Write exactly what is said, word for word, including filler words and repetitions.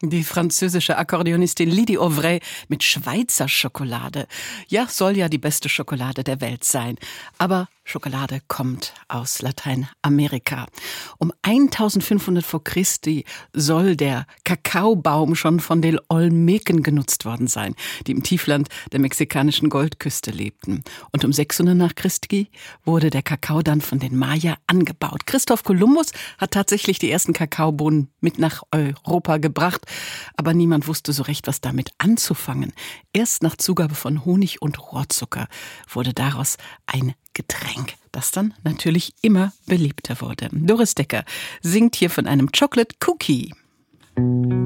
Die französische Akkordeonistin Lydie Auvray mit Schweizer Schokolade. Ja, soll ja die beste Schokolade der Welt sein. Aber Schokolade kommt aus Lateinamerika. Um eintausendfünfhundert vor Christi soll der Kakaobaum schon von den Olmeken genutzt worden sein, die im Tiefland der mexikanischen Goldküste lebten. Und um sechshundert nach Christi wurde der Kakao dann von den Maya angebaut. Christoph Kolumbus hat tatsächlich die ersten Kakaobohnen mit nach Europa gebracht, aber niemand wusste so recht, was damit anzufangen. Erst nach Zugabe von Honig und Rohrzucker wurde daraus ein Getränk, das dann natürlich immer beliebter wurde. Doris Decker singt hier von einem Chocolate Cookie.